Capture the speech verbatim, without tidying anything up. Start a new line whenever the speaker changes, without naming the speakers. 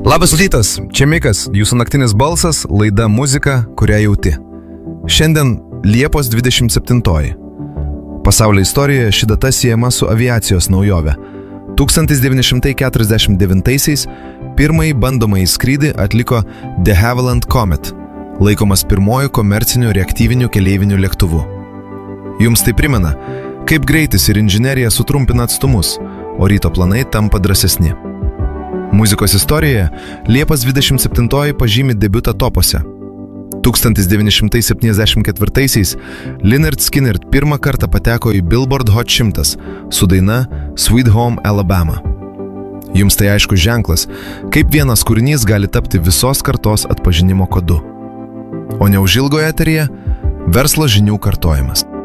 Labas rytas, čia Mikas, jūsų naktinis balsas, laida muzika, kurią jauti. Šiandien Liepos dvidešimt septintoji. Pasaulio istorijoje ši data siejama su aviacijos naujove. tūkstantis devyni šimtai keturiasdešimt devintaisiais pirmąjį bandomąjį skrydį atliko De Havilland Comet, laikomas pirmoju komerciniu reaktyviniu keleiviniu lėktuvu. Jums tai primena, kaip greitis ir inžinerija sutrumpina atstumus, o ryto planai tampa drąsesni. Muzikos istorijoje Liepos dvidešimt septintoji pažymi debiutą topuose. tūkstantis devyni šimtai septyniasdešimt ketvirtaisiais Lynyrd Skynyrd pirmą kartą pateko į Billboard Hot šimtas su daina Sweet Home Alabama. Jums tai aiškus ženklas, kaip vienas kūrinys gali tapti visos kartos atpažinimo kodu. O neužilgoje eteryje verslo žinių kartojimas.